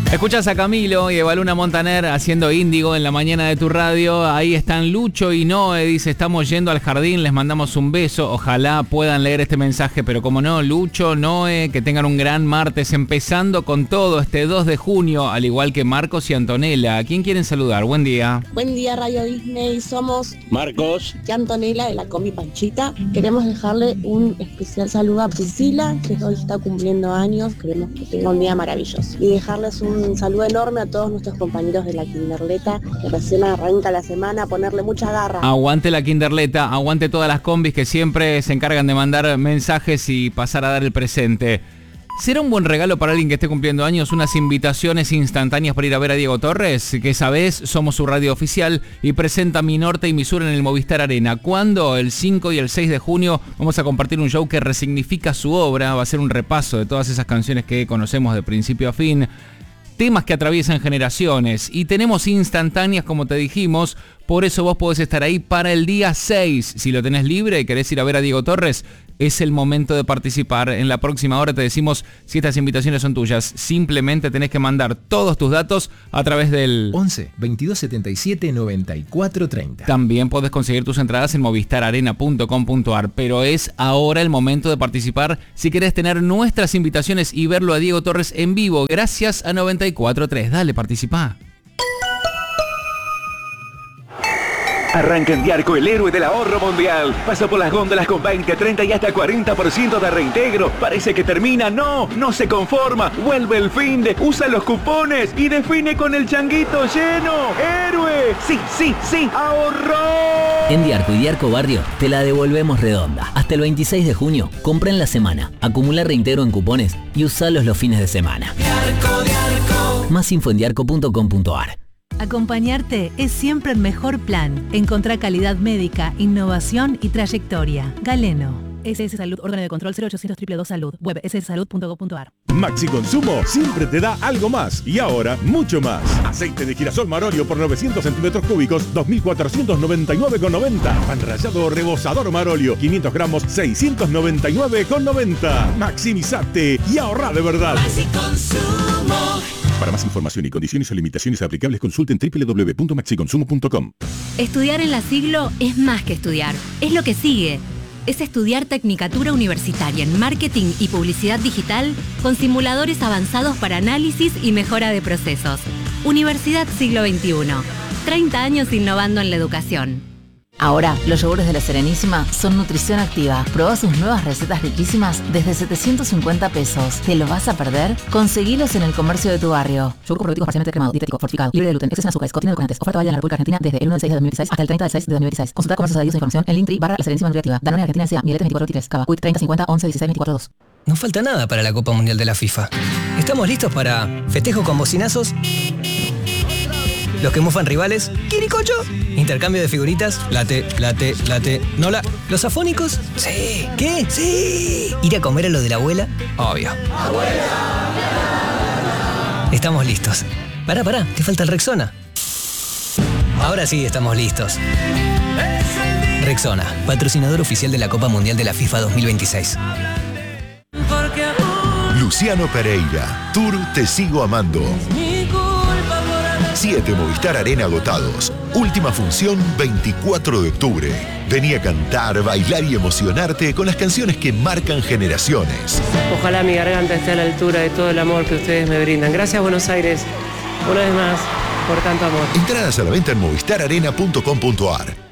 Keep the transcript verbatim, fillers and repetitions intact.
Escuchás a Camilo y Evaluna Montaner haciendo Índigo en la mañana de tu radio. Ahí están Lucho y Noé, dice, estamos yendo al jardín, les mandamos un beso. Ojalá puedan leer este mensaje, pero como no, Lucho, Noé, que tengan un gran martes, empezando con todo este dos de junio, al igual que Marcos y Antonella. ¿A quién quieren saludar? Buen día. Buen día, Radio Disney. Somos Marcos y Antonella de la Combi Panchita. Queremos dejarle un especial saludo a Priscila, que hoy está cumpliendo años. Queremos que tenga un día maravilloso. Y dejarles un Un saludo enorme a todos nuestros compañeros de la Kinderleta, que recién arranca la semana, a ponerle mucha garra. Aguante la Kinderleta, aguante todas las combis que siempre se encargan de mandar mensajes y pasar a dar el presente. ¿Será un buen regalo para alguien que esté cumpliendo años unas invitaciones instantáneas para ir a ver a Diego Torres? Que esa vez somos su radio oficial y presenta Mi Norte y Mi Sur en el Movistar Arena. ¿Cuándo? El cinco y el seis de junio vamos a compartir un show que resignifica su obra. Va a ser un repaso de todas esas canciones que conocemos de principio a fin. Temas que atraviesan generaciones y tenemos instantáneas como te dijimos, por eso vos podés estar ahí para el día seis. Si lo tenés libre y querés ir a ver a Diego Torres, es el momento de participar. En la próxima hora te decimos si estas invitaciones son tuyas. Simplemente tenés que mandar todos tus datos a través del once, veintidós setenta y siete, noventa y cuatro treinta. También podés conseguir tus entradas en movistar arena punto com punto ar, pero es ahora el momento de participar si querés tener nuestras invitaciones y verlo a Diego Torres en vivo. Gracias a noventa y cuatro tres. Dale, participá. Arranca en Diarco, el héroe del ahorro mundial. Pasa por las góndolas con veinte, treinta y hasta cuarenta por ciento de reintegro. Parece que termina. No, no se conforma. Vuelve el fin de, usa los cupones y define con el changuito lleno. ¡Héroe! Sí, sí, sí, ahorró. En Diarco y Diarco Barrio te la devolvemos redonda. Hasta el veintiséis de junio, compra en la semana, acumula reintegro en cupones y usalos los fines de semana. Diarco, Diarco. Más info en diarco punto com punto ar. Acompañarte es siempre el mejor plan. Encontrá calidad médica, innovación y trayectoria. Galeno. S S Salud, órgano de control cero ochocientos dos dos dos Salud. Web s s salud punto gov punto ar. Maxi Consumo siempre te da algo más. Y ahora, mucho más. Aceite de girasol Marolio por novecientos centímetros cúbicos, dos mil cuatrocientos noventa y nueve con noventa. Pan rallado rebozador Marolio, quinientos gramos, seiscientos noventa y nueve con noventa. Maximizate y ahorra de verdad. Maxi Consumo. Para más información y condiciones o limitaciones aplicables, consulten doble u doble u doble u punto maxi consumo punto com. Estudiar en la Siglo es más que estudiar. Es lo que sigue. Es estudiar Tecnicatura Universitaria en Marketing y Publicidad Digital con simuladores avanzados para análisis y mejora de procesos. Universidad Siglo veintiuno. treinta años innovando en la educación. Ahora, los yogures de La Serenísima son nutrición activa. Probá sus nuevas recetas riquísimas desde setecientos cincuenta pesos. ¿Te lo vas a perder? Conseguilos en el comercio de tu barrio. Yogur probiótico parcialmente cremado, dietético, fortificado, libre de gluten, exceso en azúcares, contiene edulcorantes. Oferta válida en la República Argentina desde el uno del seis de dos mil dieciséis hasta el treinta del seis de dos mil dieciséis. Consulta comercios adheridos a información en Linktree barra La Serenísima Nutriactiva. Danone Argentina S A, Miletes veinticuatro veintitrés, Cava, Quick treinta cincuenta once dieciséis veinticuatro dos. No falta nada para la Copa Mundial de la FIFA. ¿Estamos listos para festejo con bocinazos? Los que mufan rivales, ¿quiricocho? Intercambio de figuritas, late, late, late, nola. ¿Los afónicos? Sí. ¿Qué? Sí. ¿Ir a comer a lo de la abuela? Obvio. ¡Abuela! Estamos listos. Pará, pará, te falta el Rexona. Ahora sí estamos listos. Rexona, patrocinador oficial de la Copa Mundial de la FIFA dos mil veintiséis. Luciano Pereira, Tour Te Sigo Amando. Siete Movistar Arena agotados. Última función veinticuatro de octubre. Vení a cantar, bailar y emocionarte con las canciones que marcan generaciones. Ojalá mi garganta esté a la altura de todo el amor que ustedes me brindan. Gracias, Buenos Aires, una vez más, por tanto amor. Entradas a la venta en movistar arena punto com punto ar.